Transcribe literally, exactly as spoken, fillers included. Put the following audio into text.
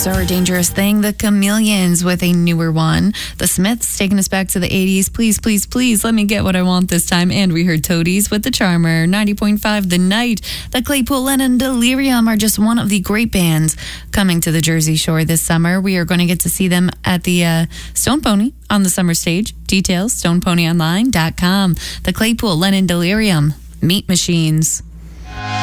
Close or Dangerous Thing. The Chameleons with a newer one. The Smiths taking us back to the eighties. Please, please, please let me get what I want this time. And we heard Toadies with The Charmer. ninety point five The Night. The Claypool Lennon Delirium are just one of the great bands coming to the Jersey Shore this summer. We are going to get to see them at the uh, Stone Pony on the summer stage. Details, stone pony online dot com. The Claypool Lennon Delirium. Meat Machines.